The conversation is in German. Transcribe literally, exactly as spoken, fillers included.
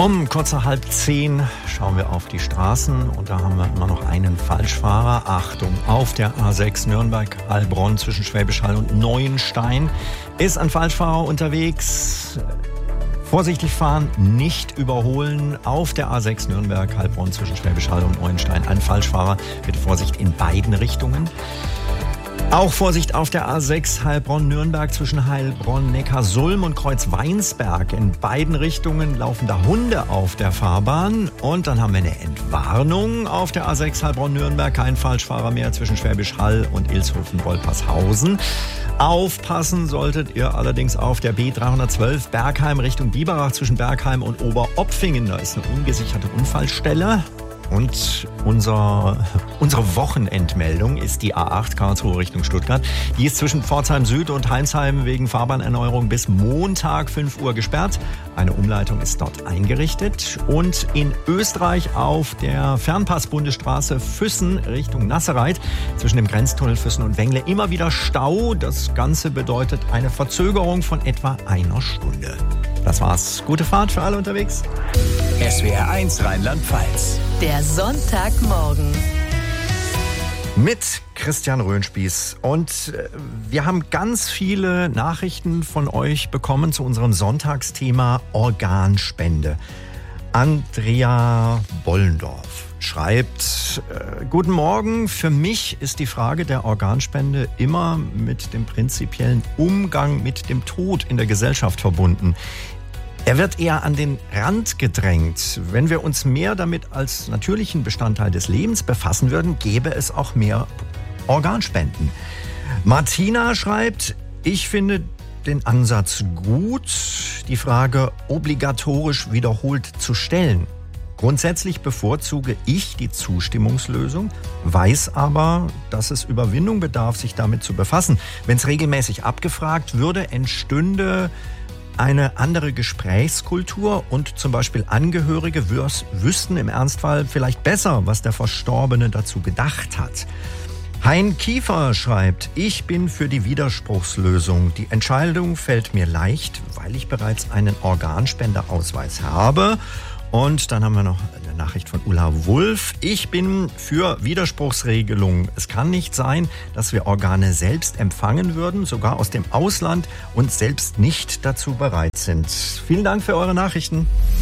Um kurz nach halb zehn schauen wir auf die Straßen und da haben wir immer noch einen Falschfahrer. Achtung, auf der A sechs Nürnberg-Heilbronn zwischen Schwäbisch Hall und Neuenstein ist ein Falschfahrer unterwegs. Vorsichtig fahren, nicht überholen. Auf der A sechs Nürnberg-Heilbronn zwischen Schwäbisch Hall und Neuenstein ein Falschfahrer. Bitte Vorsicht in beiden Richtungen. Auch Vorsicht auf der A sechs Heilbronn-Nürnberg zwischen Heilbronn-Neckarsulm und Kreuz-Weinsberg. In beiden Richtungen laufen da Hunde auf der Fahrbahn. Und dann haben wir eine Entwarnung auf der A sechs Heilbronn-Nürnberg. Kein Falschfahrer mehr zwischen Schwäbisch Hall und Ilshofen-Wolpershausen. Aufpassen solltet ihr allerdings auf der B dreihundertzwölf Bergheim Richtung Biberach zwischen Bergheim und Oberopfingen. Da ist eine ungesicherte Unfallstelle. Und unser, unsere Wochenendmeldung ist die A acht Karlsruhe Richtung Stuttgart. Die ist zwischen Pforzheim Süd und Heinsheim wegen Fahrbahnerneuerung bis Montag fünf Uhr gesperrt. Eine Umleitung ist dort eingerichtet. Und in Österreich auf der Fernpass-Bundesstraße Füssen Richtung Nassereit zwischen dem Grenztunnel Füssen und Wengle immer wieder Stau. Das Ganze bedeutet eine Verzögerung von etwa einer Stunde. Das war's. Gute Fahrt für alle unterwegs. S W R eins Rheinland-Pfalz. Der Sonntagmorgen. Mit Christian Röhnspieß. Und wir haben ganz viele Nachrichten von euch bekommen zu unserem Sonntagsthema Organspende. Andrea Bollendorf schreibt, äh, guten Morgen, für mich ist die Frage der Organspende immer mit dem prinzipiellen Umgang mit dem Tod in der Gesellschaft verbunden. Er wird eher an den Rand gedrängt. Wenn wir uns mehr damit als natürlichen Bestandteil des Lebens befassen würden, gäbe es auch mehr Organspenden. Martina schreibt, ich finde den Ansatz gut, die Frage obligatorisch wiederholt zu stellen. Grundsätzlich bevorzuge ich die Zustimmungslösung, weiß aber, dass es Überwindung bedarf, sich damit zu befassen. Wenn es regelmäßig abgefragt würde, entstünde eine andere Gesprächskultur und zum Beispiel Angehörige wüssten im Ernstfall vielleicht besser, was der Verstorbene dazu gedacht hat. Hein Kiefer schreibt, ich bin für die Widerspruchslösung. Die Entscheidung fällt mir leicht, weil ich bereits einen Organspendeausweis habe. Und dann haben wir noch eine Nachricht von Ulla Wulff. Ich bin für Widerspruchsregelungen. Es kann nicht sein, dass wir Organe selbst empfangen würden, sogar aus dem Ausland, und selbst nicht dazu bereit sind. Vielen Dank für eure Nachrichten.